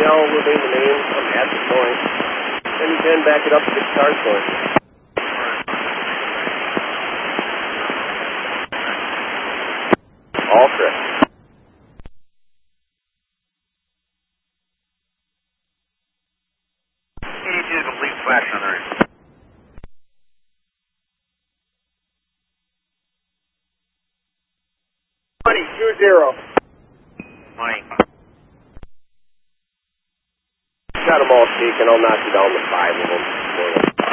now we'll name the name at the point. Then you can back it up to the start point. All correct. Complete flash on the ring. Money, 2-0. Money. Got them all taken. I'll knock you down to 5 of them.